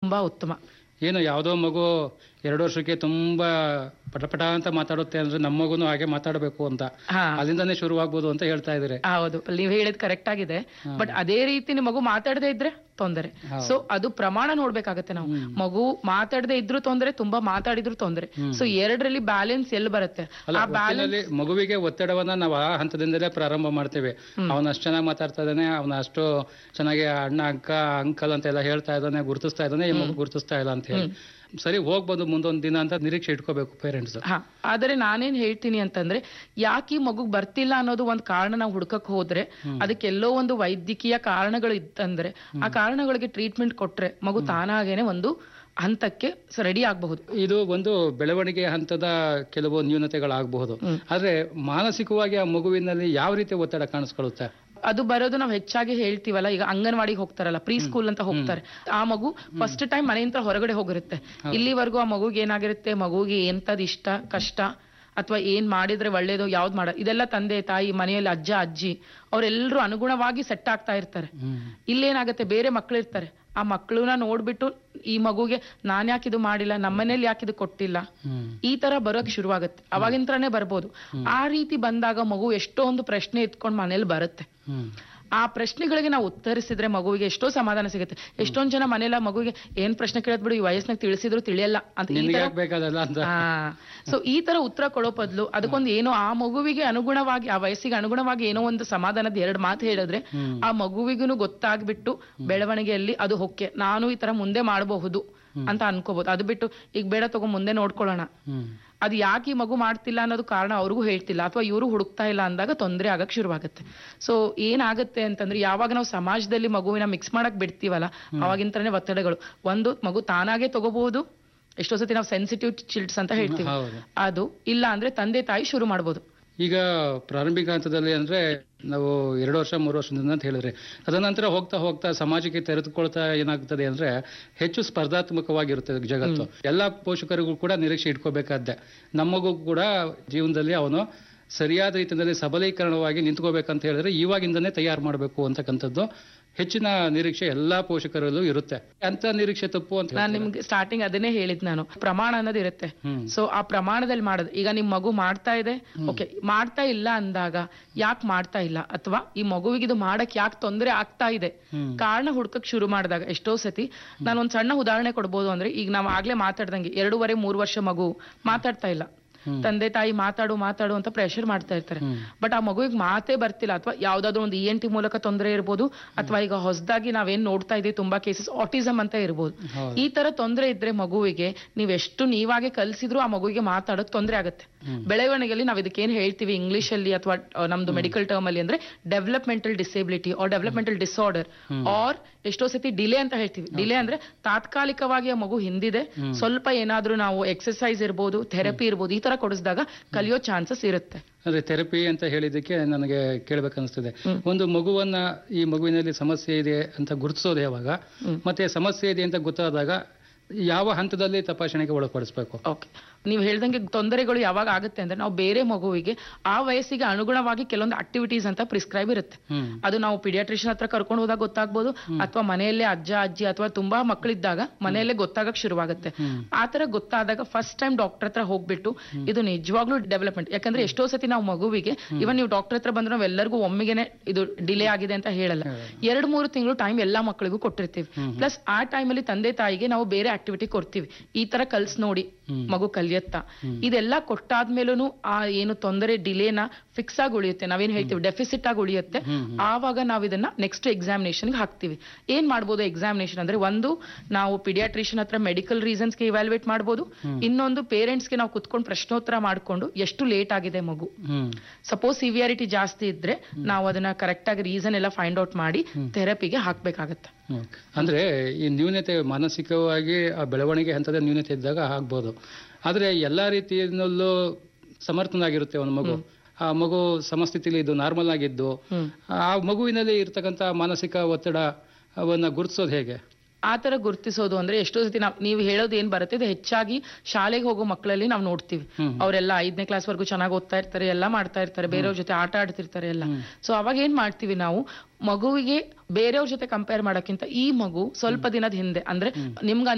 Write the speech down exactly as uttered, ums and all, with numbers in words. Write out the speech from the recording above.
ತುಂಬಾ ಉತ್ತಮ. ಏನು ಯಾವುದೋ ಮಗು ಎರಡು ವರ್ಷಕ್ಕೆ ತುಂಬಾ ಪಟಪಟ ಅಂತ ಮಾತಾಡುತ್ತೆ ಅಂದ್ರೆ ನಮ್ಮ ಮಗುನು ಹಾಗೆ ಮಾತಾಡಬೇಕು ಅಂತ ಅಲ್ಲಿಂದಾನೇ ಶುರುವಾಗ್ಬೋದು ಅಂತ ಹೇಳ್ತಾ ಇದ್ದಾರೆ. ಹೌದು, ನೀವ್ ಹೇಳಿದ್ ಕರೆಕ್ಟ್ ಆಗಿದೆ. ಬಟ್ ಅದೇ ರೀತಿ ನಿಮ್ಮ ಮಗು ಮಾತಾಡದೇ ಇದ್ರೆ ತೊಂದರೆ. ಸೊ ಅದು ಪ್ರಮಾಣ ನೋಡ್ಬೇಕಾಗತ್ತೆ ನಾವು. ಮಗು ಮಾತಾಡದೇ ಇದ್ರು ತೊಂದರೆ, ತುಂಬಾ ಮಾತಾಡಿದ್ರು ತೊಂದರೆ. ಸೊ ಎರಡರಲ್ಲಿ ಬ್ಯಾಲೆನ್ಸ್ ಎಲ್ಲಿ ಬರುತ್ತೆ? ಆ ಬ್ಯಾಲೆನ್ಸ್ ಮಗುವಿಗೆ ಒತ್ತಡವನ್ನ ನಾವು ಆ ಹಂತದಿಂದಲೇ ಪ್ರಾರಂಭ ಮಾಡ್ತೇವೆ. ಅವನ ಅಷ್ಟು ಚೆನ್ನಾಗಿ ಮಾತಾಡ್ತಾ ಇದ್ದಾನೆ, ಅವನ ಅಷ್ಟು ಚೆನ್ನಾಗಿ ಅಣ್ಣ ಅಕ್ಕ ಅಂಕಲ್ ಅಂತ ಎಲ್ಲ ಹೇಳ್ತಾ ಇದ್ದಾನೆ, ಗುರುತಿಸ್ತಾ ಇದ್ದಾನೆ, ಈ ಮಗು ಗುರುತಿಸ್ತಾ ಇಲ್ಲ ಅಂತ ಹೇಳಿ ಸರಿ ಹೋಗ್ಬೋದು ಮುಂದೊಂದ್ ದಿನ ಅಂತ ನಿರೀಕ್ಷೆ ಇಟ್ಕೋಬೇಕು ಪೇರೆಂಟ್ಸ್. ಹಾ, ಆದ್ರೆ ನಾನೇನ್ ಹೇಳ್ತೀನಿ ಅಂತಂದ್ರೆ, ಯಾಕೆ ಈ ಮಗುಗ್ ಬರ್ತಿಲ್ಲ ಅನ್ನೋದು ಒಂದ್ ಕಾರಣ ನಾವು ಹುಡ್ಕಕ್ ಹೋದ್ರೆ ಅದಕ್ಕೆಲ್ಲೋ ಒಂದು ವೈದ್ಯಕೀಯ ಕಾರಣಗಳು ಇತ್ತಂದ್ರೆ ಆ ಕಾರಣಗಳಿಗೆ ಟ್ರೀಟ್ಮೆಂಟ್ ಕೊಟ್ರೆ ಮಗು ತಾನಾಗೇನೆ ಒಂದು ಹಂತಕ್ಕೆ ರೆಡಿ ಆಗಬಹುದು. ಇದು ಒಂದು ಬೆಳವಣಿಗೆ ಹಂತದ ಕೆಲವು ನ್ಯೂನತೆಗಳಾಗಬಹುದು. ಆದ್ರೆ ಮಾನಸಿಕವಾಗಿ ಆ ಮಗುವಿನಲ್ಲಿ ಯಾವ ರೀತಿ ಒತ್ತಡ ಕಾಣಿಸ್ಕೊಳ್ಳುತ್ತೆ? ಅದು ಬರೋದು ನಾವು ಹೆಚ್ಚಾಗಿ ಹೇಳ್ತೀವಲ್ಲ, ಈಗ ಅಂಗನವಾಡಿಗೆ ಹೋಗ್ತಾರಲ್ಲ, ಪ್ರೀ ಸ್ಕೂಲ್ ಅಂತ ಹೋಗ್ತಾರೆ. ಆ ಮಗು ಫಸ್ಟ್ ಟೈಮ್ ಮನೆಯಿಂದ ಹೊರಗಡೆ ಹೋಗಿರುತ್ತೆ. ಇಲ್ಲಿವರೆಗೂ ಆ ಮಗುಗೆ ಏನಾಗಿರುತ್ತೆ, ಮಗುಗೆ ಎಂತದ್ ಇಷ್ಟ ಕಷ್ಟ ಅಥವಾ ಏನ್ ಮಾಡಿದ್ರೆ ಒಳ್ಳೇದು, ಯಾವ್ದು ಮಾಡ, ಇದೆಲ್ಲ ತಂದೆ ತಾಯಿ ಮನೆಯಲ್ಲಿ ಅಜ್ಜ ಅಜ್ಜಿ ಅವರೆಲ್ಲರೂ ಅನುಗುಣವಾಗಿ ಸೆಟ್ ಆಗ್ತಾ ಇರ್ತಾರೆ. ಇಲ್ಲೇನಾಗತ್ತೆ, ಬೇರೆ ಮಕ್ಳು ಇರ್ತಾರೆ, ಆ ಮಕ್ಕಳನ್ನ ನೋಡ್ಬಿಟ್ಟು ಈ ಮಗುಗೆ ನಾನ್ ಯಾಕಿದು ಮಾಡಿಲ್ಲ, ನಮ್ಮನೇಲಿ ಯಾಕಿದು ಕೊಟ್ಟಿಲ್ಲ, ಈ ತರ ಬರೋಕ್ ಶುರುವಾಗತ್ತೆ. ಅವಾಗಿಂತ್ರನೇ ಬರ್ಬೋದು. ಆ ರೀತಿ ಬಂದಾಗ ಮಗು ಎಷ್ಟೋ ಒಂದು ಪ್ರಶ್ನೆ ಎತ್ಕೊಂಡ್ ಮನೇಲಿ ಬರುತ್ತೆ. ಆ ಪ್ರಶ್ನೆಗಳಿಗೆ ನಾವು ಉತ್ತರಿಸಿದ್ರೆ ಮಗುವಿಗೆ ಎಷ್ಟೋ ಸಮಾಧಾನ ಸಿಗುತ್ತೆ. ಎಷ್ಟೊಂದ್ ಜನ ಮನೇಲ ಮಗುವಿಗೆ ಏನ್ ಪ್ರಶ್ನೆ ಕೇಳದ್ ಬಿಡು, ಈ ವಯಸ್ಸಿನಾಗ ತಿಳಿಸಿದ್ರು ತಿಳಿಯಲ್ಲ ಅಂತ. ಸೊ ಈ ತರ ಉತ್ತರ ಕೊಡೋ ಬದಲು ಅದಕ್ಕೊಂದು ಏನೋ ಆ ಮಗುವಿಗೆ ಅನುಗುಣವಾಗಿ, ಆ ವಯಸ್ಸಿಗೆ ಅನುಗುಣವಾಗಿ ಏನೋ ಒಂದು ಸಮಾಧಾನದ ಎರಡು ಮಾತು ಹೇಳಿದ್ರೆ ಆ ಮಗುವಿಗೂ ಗೊತ್ತಾಗ್ಬಿಟ್ಟು ಬೆಳವಣಿಗೆಯಲ್ಲಿ ಅದು ಹೊಕ್ಕೆ ನಾನು ಈ ತರ ಮುಂದೆ ಮಾಡಬಹುದು ಅಂತ ಅನ್ಕೋಬಹುದು. ಅದು ಬಿಟ್ಟು ಈಗ ಬೇಡ ತಗೋ ಮುಂದೆ ನೋಡ್ಕೊಳ್ಳೋಣ, ಅದು ಯಾಕೆ ಈ ಮಗು ಮಾಡ್ತಿಲ್ಲ ಅನ್ನೋದು ಕಾರಣ ಅವ್ರಿಗೂ ಹೇಳ್ತಿಲ್ಲ ಅಥವಾ ಇವರು ಹುಡುಕ್ತಾ ಇಲ್ಲ ಅಂದಾಗ ತೊಂದರೆ ಆಗಕ್ ಶುರುವಾಗುತ್ತೆ. ಸೊ ಏನಾಗುತ್ತೆ ಅಂತಂದ್ರೆ, ಯಾವಾಗ ನಾವು ಸಮಾಜದಲ್ಲಿ ಮಗುವಿನ ಮಿಕ್ಸ್ ಮಾಡಕ್ ಬಿಡ್ತೀವಲ್ಲ ಅವಾಗಿಂತಾನೆ ಒತ್ತಡಗಳು. ಒಂದು ಮಗು ತಾನಾಗೆ ತಗೋಬಹುದು, ಎಷ್ಟೋ ಸತಿ ನಾವು ಸೆನ್ಸಿಟಿವ್ ಚಿಲ್ಡ್ಸ್ ಅಂತ ಹೇಳ್ತೀವಿ, ಅದು ಇಲ್ಲ ಅಂದ್ರೆ ತಂದೆ ತಾಯಿ ಶುರು ಮಾಡ್ಬೋದು. ಈಗ ಪ್ರಾರಂಭಿಕ ಹಂತದಲ್ಲಿ ಅಂದ್ರೆ ನಾವು ಎರಡು ವರ್ಷ ಮೂರು ವರ್ಷದಿಂದ ಅಂತ ಹೇಳಿದ್ರೆ, ತದನಂತರ ಹೋಗ್ತಾ ಹೋಗ್ತಾ ಸಮಾಜಕ್ಕೆ ತೆರೆದುಕೊಳ್ತಾ ಏನಾಗ್ತದೆ ಅಂದ್ರೆ ಹೆಚ್ಚು ಸ್ಪರ್ಧಾತ್ಮಕವಾಗಿರುತ್ತದೆ ಜಗತ್ತು. ಎಲ್ಲಾ ಪೋಷಕರಿಗೂ ಕೂಡ ನಿರೀಕ್ಷೆ ಇಟ್ಕೋಬೇಕಾದ್ದೆ, ನಮಗೂ ಕೂಡ ಜೀವನದಲ್ಲಿ ಅವನು ಸರಿಯಾದ ರೀತಿಯಲ್ಲಿ ಸಬಲೀಕರಣವಾಗಿ ನಿಂತ್ಕೋಬೇಕಂತ ಹೇಳಿದ್ರೆ ಇವಾಗಿಂದನೇ ತಯಾರು ಮಾಡಬೇಕು ಅಂತಕ್ಕಂಥದ್ದು ಹೆಚ್ಚಿನ ನಿರೀಕ್ಷೆ ಎಲ್ಲಾ ಪೋಷಕರಲ್ಲೂ ಇರುತ್ತೆ. ಅಂತ ನಿರೀಕ್ಷೆ ತಪ್ಪು ಅಂತ ನಾನು ನಿಮ್ಗೆ ಸ್ಟಾರ್ಟಿಂಗ್ ಅದನ್ನೇ ಹೇಳಿದ್, ನಾನು ಪ್ರಮಾಣ ಅನ್ನೋದು ಇರುತ್ತೆ. ಸೊ ಆ ಪ್ರಮಾಣದಲ್ಲಿ ಮಾಡೋದು. ಈಗ ನಿಮ್ ಮಗು ಮಾಡ್ತಾ ಇದೆ, ಓಕೆ, ಮಾಡ್ತಾ ಇಲ್ಲ ಅಂದಾಗ ಯಾಕೆ ಮಾಡ್ತಾ ಇಲ್ಲ ಅಥವಾ ಈ ಮಗುವಿಗೆ ಇದು ಮಾಡಕ್ ಯಾಕೆ ತೊಂದರೆ ಆಗ್ತಾ ಇದೆ ಕಾರಣ ಹುಡ್ಕಕ್ ಶುರು ಮಾಡಿದಾಗ ಎಷ್ಟೋ ಸತಿ ನಾನು ಒಂದ್ ಸಣ್ಣ ಉದಾಹರಣೆ ಕೊಡ್ಬೋದು. ಅಂದ್ರೆ ಈಗ ನಾವ್ ಆಗ್ಲೇ ಮಾತಾಡ್ದಂಗೆ ಎರಡೂವರೆ ಮೂರು ವರ್ಷ ಮಗು ಮಾತಾಡ್ತಾ ಇಲ್ಲ, ತಂದೆ ತಾಯಿ ಮಾತಾಡು ಮಾತಾಡು ಅಂತ ಪ್ರೆಷರ್ ಮಾಡ್ತಾ ಇರ್ತಾರೆ. ಬಟ್ ಆ ಮಗುವಿಗೆ ಮಾತೇ ಬರ್ತಿಲ್ಲ, ಅಥವಾ ಯಾವ್ದಾದ್ರು ಒಂದು ಇ ಎನ್ ಟಿ ಮೂಲಕ ತೊಂದರೆ ಇರ್ಬೋದು, ಅಥವಾ ಈಗ ಹೊಸದಾಗಿ ನಾವೇನ್ ನೋಡ್ತಾ ಇದೀವಿ ತುಂಬಾ ಕೇಸಸ್ ಆಟಿಸಮ್ ಅಂತ ಇರ್ಬೋದು. ಈ ತರ ತೊಂದರೆ ಇದ್ರೆ ಮಗುವಿಗೆ ನೀವ್ ಎಷ್ಟು ನೀವಾಗೆ ಕಲ್ಸಿದ್ರು ಆ ಮಗುವಿಗೆ ಮಾತಾಡೋಕ್ ತೊಂದರೆ ಆಗುತ್ತೆ. ಬೆಳವಣಿಗೆಯಲ್ಲಿ ನಾವ್ ಇದಕ್ಕೆ ಏನ್ ಹೇಳ್ತೀವಿ ಇಂಗ್ಲಿಷ್ ಅಲ್ಲಿ ಅಥವಾ ನಮ್ದು ಮೆಡಿಕಲ್ ಟರ್ಮ್ ಅಲ್ಲಿ ಅಂದ್ರೆ developmental disability R developmental disorder R ಎಷ್ಟೋ ಸತಿ ಡಿಲೇ ಅಂತ ಹೇಳ್ತೀವಿ. ಡಿಲೇ ಅಂದ್ರೆ ತಾತ್ಕಾಲಿಕವಾಗಿ ಆ ಮಗು ಹಿಂದಿದೆ, ಸ್ವಲ್ಪ ಏನಾದ್ರೂ ನಾವು ಎಕ್ಸರ್ಸೈಸ್ ಇರ್ಬೋದು, ಥೆರಪಿ ಇರ್ಬೋದು, ಈ ತರ ಕೊಡಿಸಿದಾಗ ಕಲಿಯೋ ಚಾನ್ಸಸ್ ಇರುತ್ತೆ. ಅಂದ್ರೆ ಥೆರಪಿ ಅಂತ ಹೇಳಿದಕ್ಕೆ ನನಗೆ ಕೇಳ್ಬೇಕನ್ನಿಸ್ತದೆ, ಒಂದು ಮಗುವನ್ನ ಈ ಮಗುವಿನಲ್ಲಿ ಸಮಸ್ಯೆ ಇದೆ ಅಂತ ಗುರುತಿಸೋದು ಯಾವಾಗ, ಮತ್ತೆ ಸಮಸ್ಯೆ ಇದೆ ಅಂತ ಗೊತ್ತಾದಾಗ ಯಾವ ಹಂತದಲ್ಲಿ ತಪಾಸಣೆಗೆ ಒಳಪಡಿಸಬೇಕು? ಓಕೆ, ನೀವು ಹೇಳ್ದಂಗೆ ತೊಂದರೆಗಳು ಯಾವಾಗ ಆಗುತ್ತೆ ಅಂದ್ರೆ ನಾವು ಬೇರೆ ಮಗುವಿಗೆ ಆ ವಯಸ್ಸಿಗೆ ಅನುಗುಣವಾಗಿ ಕೆಲವೊಂದು ಆಕ್ಟಿವಿಟೀಸ್ ಅಂತ ಪ್ರಿಸ್ಕ್ರೈಬ್ ಇರುತ್ತೆ. ಅದು ನಾವು ಪಿಡಿಯಾಟ್ರಿಷಿಯನ್ ಹತ್ರ ಕರ್ಕೊಂಡು ಹೋದಾಗ ಗೊತ್ತಾಗ್ಬೋದು, ಅಥವಾ ಮನೆಯಲ್ಲೇ ಅಜ್ಜ ಅಜ್ಜಿ ಅಥವಾ ತುಂಬಾ ಮಕ್ಕಳಿದ್ದಾಗ ಮನೆಯಲ್ಲೇ ಗೊತ್ತಾಗಕ್ ಶುರುವಾಗುತ್ತೆ. ಆತರ ಗೊತ್ತಾದಾಗ ಫಸ್ಟ್ ಟೈಮ್ ಡಾಕ್ಟರ್ ಹತ್ರ ಹೋಗ್ಬಿಟ್ಟು ಇದು ನಿಜವಾಗ್ಲೂ ಡೆವಲಪ್ಮೆಂಟ್, ಯಾಕಂದ್ರೆ ಎಷ್ಟೋ ಸತಿ ನಾವು ಮಗುವಿಗೆ ಇವನ್ ನೀವು ಡಾಕ್ಟರ್ ಹತ್ರ ಬಂದ್ರೆ ನಾವೆಲ್ಲರಿಗೂ ಒಮ್ಮೆಗೆನೆ ಇದು ಡಿಲೇ ಆಗಿದೆ ಅಂತ ಹೇಳಲ್ಲ, ಎರಡ್ ಮೂರು ತಿಂಗಳು ಟೈಮ್ ಎಲ್ಲಾ ಮಕ್ಕಳಿಗೂ ಕೊಟ್ಟಿರ್ತೀವಿ. ಪ್ಲಸ್ ಆ ಟೈಮಲ್ಲಿ ತಂದೆ ತಾಯಿಗೆ ನಾವು ಬೇರೆ ಆಕ್ಟಿವಿಟಿ ಕೊಡ್ತೀವಿ, ಈ ತರ ಕಲ್ಸ್ ನೋಡಿ ಮಗು ಕಲಿಯತ್ತ, ಇದೆಲ್ಲ ಕೊಟ್ಟಾದ್ಮೇಲೂ ಆ ಏನು ತೊಂದರೆ ಡಿಲೇನ ಫಿಕ್ಸ್ ಆಗಿ ಉಳಿಯುತ್ತೆ, ನಾವೇನ್ ಹೇಳ್ತೀವಿ ಡೆಫಿಸಿಟ್ ಆಗಿ ಉಳಿಯುತ್ತೆ. ಆವಾಗ ನಾವು ಇದನ್ನ ನೆಕ್ಸ್ಟ್ ಎಕ್ಸಾಮಿನೇಷನ್ ಹಾಕ್ತಿವಿ. ಏನ್ ಮಾಡ್ಬೋದು ಎಕ್ಸಾಮಿನೇಷನ್ ಅಂದ್ರೆ, ಒಂದು ನಾವು ಪಿಡಿಯಾಟ್ರಿಷಿಯನ್ ಹತ್ರ ಮೆಡಿಕಲ್ ರೀಸನ್ಸ್ ಗೆ ಇವ್ಯಾಲ್ಯೂಯೇಟ್ ಮಾಡ್ಬೋದು, ಇನ್ನೊಂದು ಪೇರೆಂಟ್ಸ್ ಗೆ ನಾವು ಕುತ್ಕೊಂಡು ಪ್ರಶ್ನೋತ್ತರ ಮಾಡ್ಕೊಂಡು ಎಷ್ಟು ಲೇಟ್ ಆಗಿದೆ ಮಗು, ಸಪೋಸ್ ಸಿವಿಯಾರಿಟಿ ಜಾಸ್ತಿ ಇದ್ರೆ ನಾವು ಅದನ್ನ ಕರೆಕ್ಟ್ ಆಗಿ ರೀಸನ್ ಎಲ್ಲ ಫೈಂಡ್ ಔಟ್ ಮಾಡಿ ಥೆರಪಿಗೆ ಹಾಕ್ಬೇಕಾಗತ್ತೆ. ಅಂದ್ರೆ ಈ ನ್ಯೂನತೆ ಮಾನಸಿಕವಾಗಿ ಆ ಬೆಳವಣಿಗೆ ಹಂತದ ನ್ಯೂನತೆ ಇದ್ದಾಗ ಆಗ್ಬೋದು. ಆದ್ರೆ ಎಲ್ಲಾ ರೀತಿಯಲ್ಲೂ ಸಮರ್ಥನಾಗಿರುತ್ತೆ ಒಂದು ಮಗು. ಆ ಮಗು ಸಮಸ್ಥಿತಿಲಿ ಇದ್ದು ನಾರ್ಮಲ್ ಆಗಿದ್ದು ಆ ಮಗುವಿನಲ್ಲಿ ಇರ್ತಕ್ಕಂಥ ಮಾನಸಿಕ ಒತ್ತಡ ಅವನ್ನ ಗುರುತಿಸೋದು ಹೇಗೆ? ಆ ತರ ಗುರುತಿಸೋದು ಅಂದ್ರೆ ಎಷ್ಟೋ ಸತಿ ನಾವ್ ನೀವು ಹೇಳೋದು ಏನ್ ಬರುತ್ತೆ ಇದು ಹೆಚ್ಚಾಗಿ ಶಾಲೆಗೆ ಹೋಗೋ ಮಕ್ಕಳಲ್ಲಿ ನಾವು ನೋಡ್ತೀವಿ. ಅವರೆಲ್ಲ ಐದನೇ ಕ್ಲಾಸ್ ವರ್ಗು ಚೆನ್ನಾಗಿ ಓದ್ತಾ ಇರ್ತಾರೆ, ಎಲ್ಲ ಮಾಡ್ತಾ ಇರ್ತಾರೆ, ಬೇರೆಯವ್ರ ಜೊತೆ ಆಟ ಆಡ್ತಿರ್ತಾರೆ ಎಲ್ಲ. ಸೊ ಅವಾಗ ಏನ್ ಮಾಡ್ತೀವಿ ನಾವು, ಮಗುವಿಗೆ ಬೇರೆಯವ್ರ ಜೊತೆ ಕಂಪೇರ್ ಮಾಡೋಕ್ಕಿಂತ ಈ ಮಗು ಸ್ವಲ್ಪ ದಿನದ ಹಿಂದೆ ಅಂದ್ರೆ ನಿಮ್ಗೆ